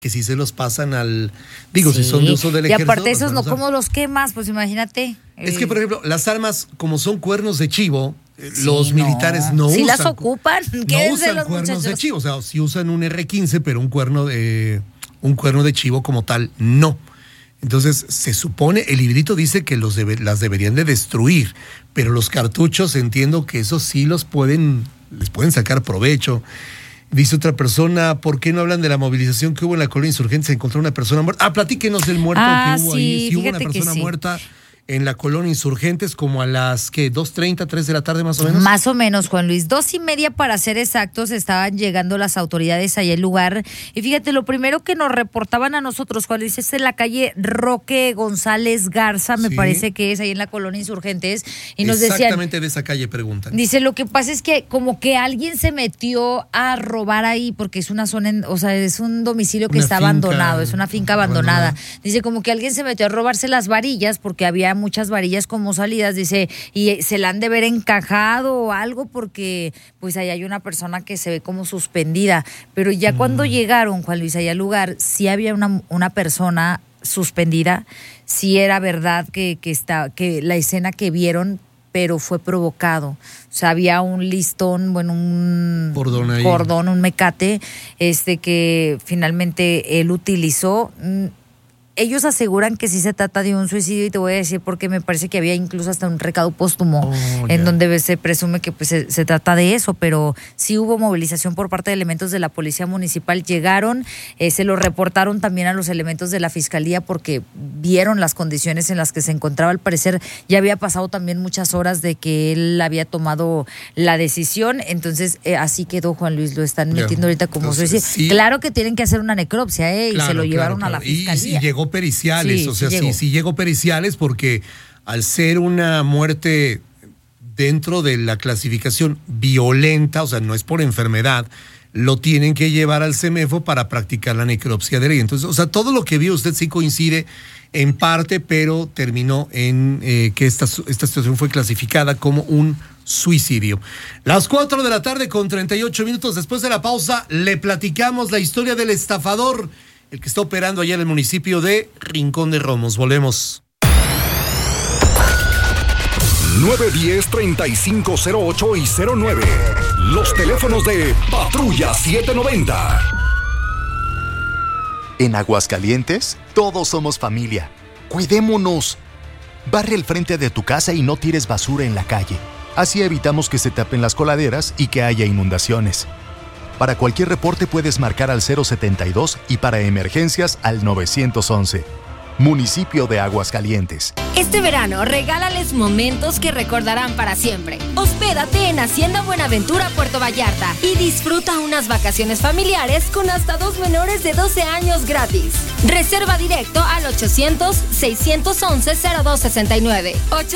que si se los pasan al, digo, si son de uso del ejército. Y aparte esos no, ¿cómo los quemas? Pues imagínate. Es que, por ejemplo, las armas, como son cuernos de chivo, los militares no usan. Si las ocupan, no usan cuernos de chivo. O sea, si usan un R15, pero un cuerno de chivo como tal, no. Entonces, se supone, el librito dice que las deberían de destruir, pero los cartuchos entiendo que esos sí les pueden sacar provecho. Dice otra persona, ¿por qué no hablan de la movilización que hubo en la colonia Insurgentes? Se encontró una persona muerta. Platíquenos del muerto que hubo ahí. Sí hubo una persona muerta en la colonia Insurgentes como a las, ¿qué? 2:30, 3 de la tarde más o menos. Más o menos, Juan Luis. 2:30 para ser exactos, estaban llegando las autoridades allá al lugar. Y fíjate, lo primero que nos reportaban a nosotros, Juan Luis, es en la calle Roque González Garza, me parece que es ahí en la colonia Insurgentes. Y nos decían. Exactamente de esa calle preguntan. Dice, lo que pasa es que como que alguien se metió a robar ahí, porque es una zona, es un domicilio que está abandonado, es una finca abandonada. Dice, como que alguien se metió a robarse las varillas, porque había muchas varillas como salidas, dice, y se la han de ver encajado o algo, porque pues ahí hay una persona que se ve como suspendida, pero ya cuando llegaron, Juan Luis, allá al lugar, sí había una persona suspendida, sí era verdad que la escena que vieron, pero fue provocado. O sea, había un listón, un cordón, un mecate, que finalmente él utilizó. Ellos aseguran que sí se trata de un suicidio, y te voy a decir porque me parece que había incluso hasta un recado póstumo en donde se presume que pues, se trata de eso, pero sí hubo movilización por parte de elementos de la policía municipal. Llegaron, se lo reportaron también a los elementos de la fiscalía porque vieron las condiciones en las que se encontraba. Al parecer ya había pasado también muchas horas de que él había tomado la decisión, entonces así quedó, Juan Luis, lo están metiendo ahorita como suicidio. Sí. Claro que tienen que hacer una necropsia, y se lo llevaron a la fiscalía. Y llegó periciales, sí llegó periciales, porque al ser una muerte dentro de la clasificación violenta, o sea, no es por enfermedad, lo tienen que llevar al CEMEFO para practicar la necropsia de ley. Entonces, o sea, todo lo que vio usted sí coincide en parte, pero terminó en que esta situación fue clasificada como un suicidio. Las 4 de la tarde con 38 minutos. Después de la pausa, le platicamos la historia del estafador, el que está operando allá en el municipio de Rincón de Romos. Volvemos. 910-3508 y 09. Los teléfonos de Patrulla 790. En Aguascalientes, todos somos familia. Cuidémonos. Barre el frente de tu casa y no tires basura en la calle. Así evitamos que se tapen las coladeras y que haya inundaciones. Para cualquier reporte puedes marcar al 072 y para emergencias al 911. Municipio de Aguascalientes. Este verano, regálales momentos que recordarán para siempre. Hospédate en Hacienda Buenaventura, Puerto Vallarta, y disfruta unas vacaciones familiares con hasta 2 menores de 12 años gratis. Reserva directo al 800-611-0269.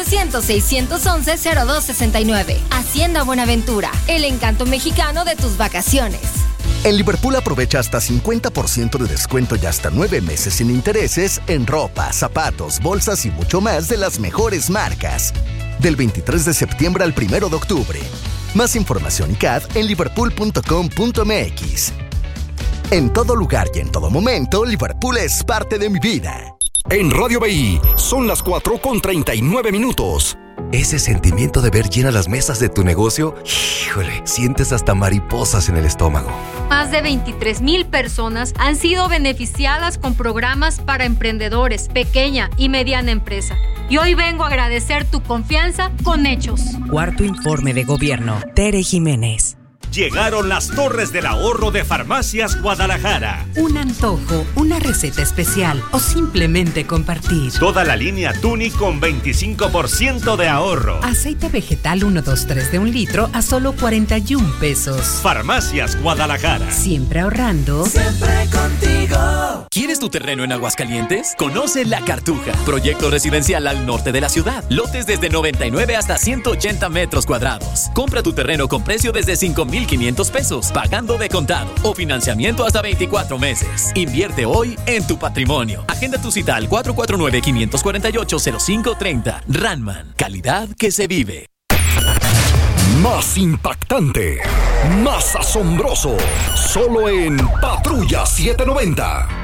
800-611-0269. Hacienda Buenaventura, el encanto mexicano de tus vacaciones. En Liverpool aprovecha hasta 50% de descuento y hasta 9 meses sin intereses en ropa, zapatos, bolsas y mucho más de las mejores marcas. Del 23 de septiembre al 1 de octubre. Más información y CAD en liverpool.com.mx. En todo lugar y en todo momento, Liverpool es parte de mi vida. En Radio BI son las 4:39. Ese sentimiento de ver llenas las mesas de tu negocio, híjole, sientes hasta mariposas en el estómago. Más de 23,000 personas han sido beneficiadas con programas para emprendedores, pequeña y mediana empresa. Y hoy vengo a agradecer tu confianza con hechos. Cuarto informe de gobierno. Tere Jiménez. Llegaron las Torres del Ahorro de Farmacias Guadalajara. Un antojo, una receta especial o simplemente compartir. Toda la línea Tuni con 25% de ahorro. Aceite vegetal 123 de 1 litro a solo 41 pesos. Farmacias Guadalajara. Siempre ahorrando. Siempre contigo. ¿Quieres tu terreno en Aguascalientes? Conoce La Cartuja, proyecto residencial al norte de la ciudad. Lotes desde 99 hasta 180 metros cuadrados. Compra tu terreno con precio desde 5,500 pesos, pagando de contado o financiamiento hasta 24 meses. Invierte hoy en tu patrimonio. Agenda tu cita al 449-548-0530. Ranman, calidad que se vive. Más impactante, más asombroso, solo en Patrulla 790.